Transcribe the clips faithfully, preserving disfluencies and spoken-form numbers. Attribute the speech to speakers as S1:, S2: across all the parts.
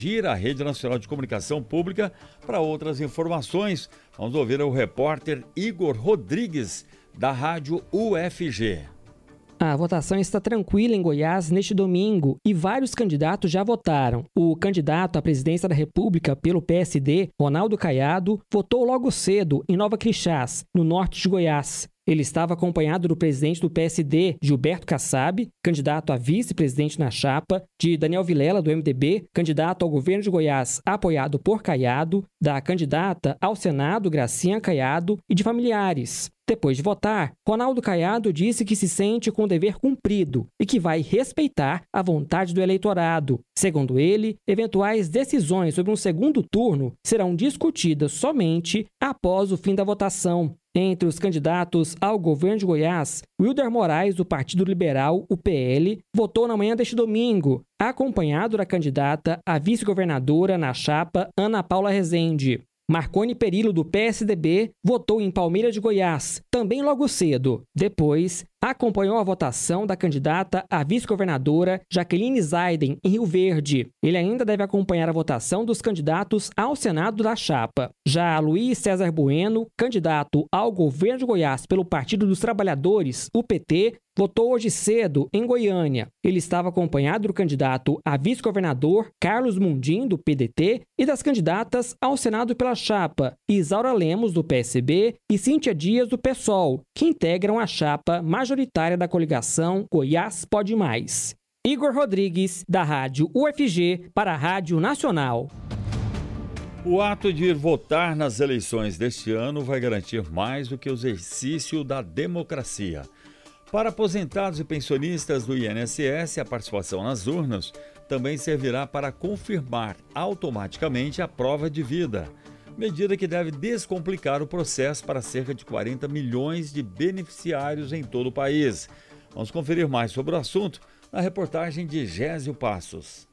S1: Gira a Rede Nacional de Comunicação Pública. Para outras informações, vamos ouvir o repórter Igor Rodrigues, da Rádio U F G.
S2: A votação está tranquila em Goiás neste domingo e vários candidatos já votaram. O candidato à presidência da República pelo P S D, Ronaldo Caiado, votou logo cedo em Nova Crixás, no norte de Goiás. Ele estava acompanhado do presidente do P S D, Gilberto Kassab, candidato a vice-presidente na chapa, de Daniel Vilela, do M D B, candidato ao governo de Goiás, apoiado por Caiado, da candidata ao Senado, Gracinha Caiado, e de familiares. Depois de votar, Ronaldo Caiado disse que se sente com o dever cumprido e que vai respeitar a vontade do eleitorado. Segundo ele, eventuais decisões sobre um segundo turno serão discutidas somente após o fim da votação. Entre os candidatos ao governo de Goiás, Wilder Moraes, do Partido Liberal, o P L, votou na manhã deste domingo, acompanhado da candidata a vice-governadora na chapa Ana Paula Rezende. Marconi Perillo, do P S D B, votou em Palmeiras de Goiás, também logo cedo. Depois, acompanhou a votação da candidata a vice-governadora Jaqueline Zaiden, em Rio Verde. Ele ainda deve acompanhar a votação dos candidatos ao Senado da chapa. Já Luiz César Bueno, candidato ao governo de Goiás pelo Partido dos Trabalhadores, o P T, votou hoje cedo em Goiânia. Ele estava acompanhado do candidato a vice-governador Carlos Mundim, do P D T, e das candidatas ao Senado pela chapa, Isaura Lemos, do P S B, e Cíntia Dias, do PSOL, que integram a chapa majoritária da coligação Goiás Pode Mais. Igor Rodrigues, da Rádio U F G, para a Rádio Nacional.
S1: O ato de ir votar nas eleições deste ano vai garantir mais do que o exercício da democracia. Para aposentados e pensionistas do I N S S, a participação nas urnas também servirá para confirmar automaticamente a prova de vida, medida que deve descomplicar o processo para cerca de quarenta milhões de beneficiários em todo o país. Vamos conferir mais sobre o assunto na reportagem de Gésio Passos.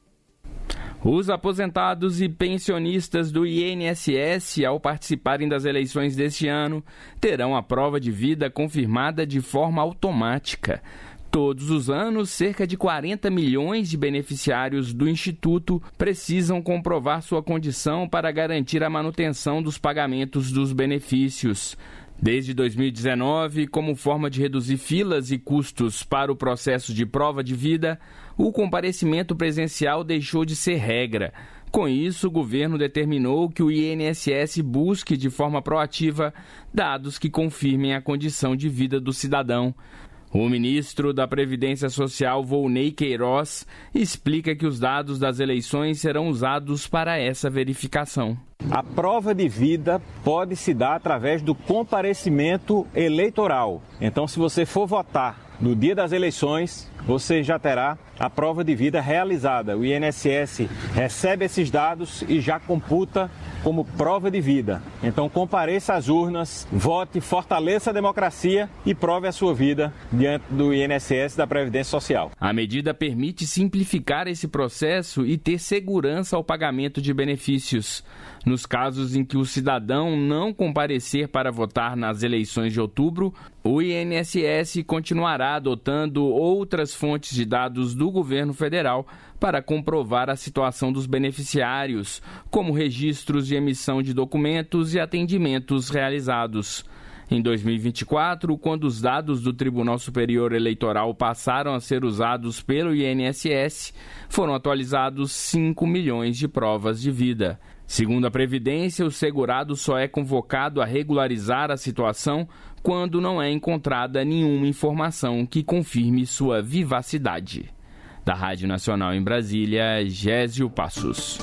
S3: Os aposentados e pensionistas do I N S S, ao participarem das eleições deste ano, terão a prova de vida confirmada de forma automática. Todos os anos, cerca de quarenta milhões de beneficiários do Instituto precisam comprovar sua condição para garantir a manutenção dos pagamentos dos benefícios. Desde dois mil e dezenove, como forma de reduzir filas e custos para o processo de prova de vida, o comparecimento presencial deixou de ser regra. Com isso, o governo determinou que o I N S S busque de forma proativa dados que confirmem a condição de vida do cidadão. O ministro da Previdência Social, Volney Queiroz, explica que os dados das eleições serão usados para essa verificação.
S4: A prova de vida pode se dar através do comparecimento eleitoral. Então, se você for votar no dia das eleições, você já terá a prova de vida realizada. O I N S S recebe esses dados e já computa como prova de vida. Então, compareça às urnas, vote, fortaleça a democracia e prove a sua vida diante do I N S S da Previdência Social.
S3: A medida permite simplificar esse processo e ter segurança ao pagamento de benefícios. Nos casos em que o cidadão não comparecer para votar nas eleições de outubro, o I N S S continuará adotando outras fontes de dados do governo federal para comprovar a situação dos beneficiários, como registros de emissão de documentos e atendimentos realizados. Em dois mil e vinte e quatro, quando os dados do Tribunal Superior Eleitoral passaram a ser usados pelo I N S S, foram atualizados cinco milhões de provas de vida. Segundo a Previdência, o segurado só é convocado a regularizar a situação quando não é encontrada nenhuma informação que confirme sua vivacidade. Da Rádio Nacional em Brasília, Gésio Passos.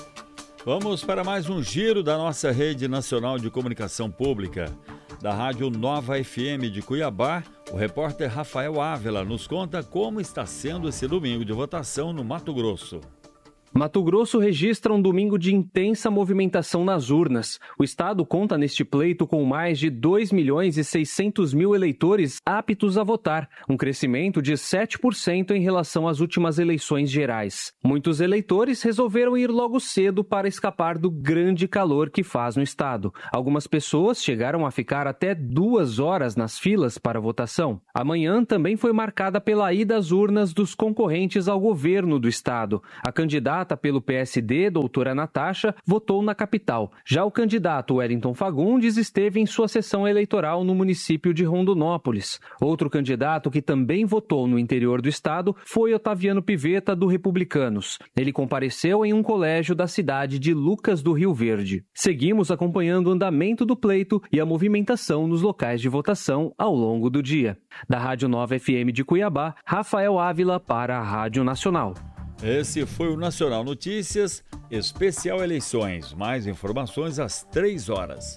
S1: Vamos para mais um giro da nossa Rede Nacional de Comunicação Pública. Da Rádio Nova F M de Cuiabá, o repórter Rafael Ávila nos conta como está sendo esse domingo de votação no Mato Grosso.
S5: Mato Grosso registra um domingo de intensa movimentação nas urnas. O estado conta neste pleito com mais de dois milhões e seiscentos mil eleitores aptos a votar, um crescimento de sete por cento em relação às últimas eleições gerais. Muitos eleitores resolveram ir logo cedo para escapar do grande calor que faz no estado. Algumas pessoas chegaram a ficar até duas horas nas filas para a votação. Amanhã também foi marcada pela ida às urnas dos concorrentes ao governo do estado. A candidata candidata pelo P S D, doutora Natasha, votou na capital. Já o candidato Wellington Fagundes esteve em sua sessão eleitoral no município de Rondonópolis. Outro candidato que também votou no interior do estado foi Otaviano Pivetta, do Republicanos. Ele compareceu em um colégio da cidade de Lucas do Rio Verde. Seguimos acompanhando o andamento do pleito e a movimentação nos locais de votação ao longo do dia. Da Rádio Nova F M de Cuiabá, Rafael Ávila para a Rádio Nacional.
S1: Esse foi o Nacional Notícias, especial eleições. Mais informações às três horas.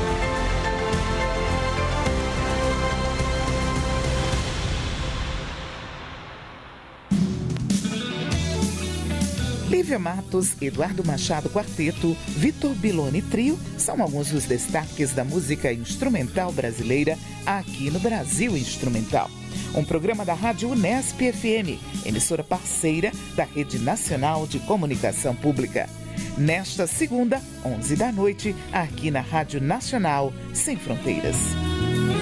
S6: Lívia Matos, Eduardo Machado Quarteto, Vitor Biloni Trio são alguns dos destaques da música instrumental brasileira aqui no Brasil Instrumental. Um programa da Rádio Unesp F M, emissora parceira da Rede Nacional de Comunicação Pública. Nesta segunda, onze da noite, aqui na Rádio Nacional Sem Fronteiras.